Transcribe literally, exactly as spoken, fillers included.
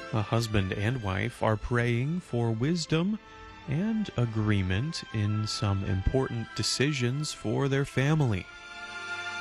A husband and wife are praying for wisdom and agreement in some important decisions for their family.